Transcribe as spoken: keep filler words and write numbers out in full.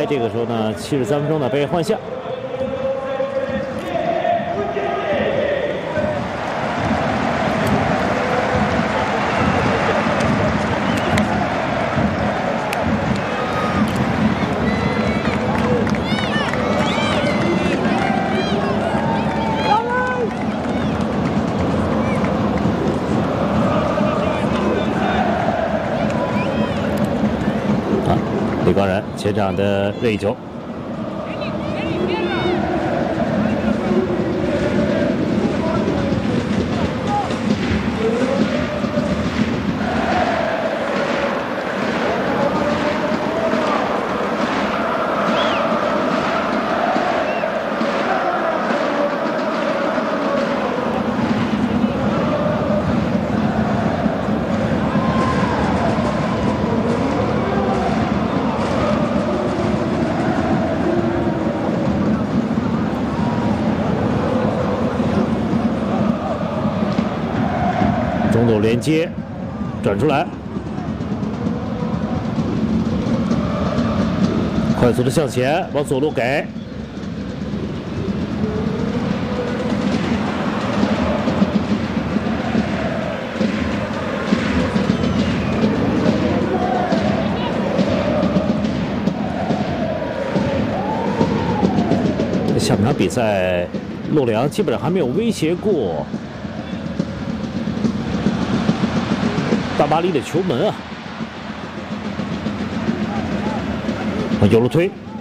来，这个时候呢，七十三分钟呢被换下。 李光然前场的任意球，中路连接，转出来，快速的向前，往左路给。 下半场比赛，洛阳基本上还没有威胁过大巴黎的球门啊！右路推，